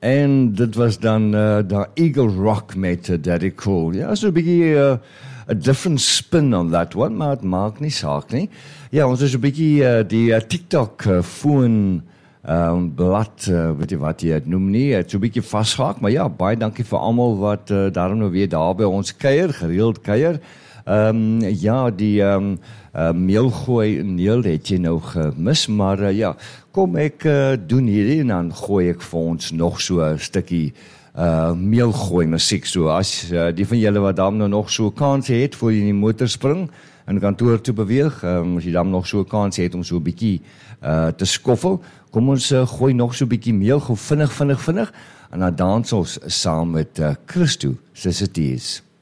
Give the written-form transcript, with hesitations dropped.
En dit was dan daar Eagle Rock met Daddy Cool. Ja, so 'n bietjie a different spin on that one, maar het maak nie saak nie. Ja, ons is 'n bietjie die TikTok foon blad, weet jy wat jy het noem nie, het so 'n bietjie vasgehaak, maar ja, baie dankie vir almal wat daarom nou weer daar by ons kuier, gereeld kuier. Ja, die meelgooi Neel het jy nou gemis, maar ja, kom ek doen hierdie en dan gooi ek vir ons nog so 'n stukkie meelgooi musiek. So as die van julle wat dan nou nog so 'n kans het voor jy in die motor spring en kantoor toe beweeg, as jy dan nog so 'n kans het om so 'n bietjie te skoffel, kom ons gooi nog so 'n bietjie meel, gou vinnig en dan dans ons saam met Christo, soos dit is.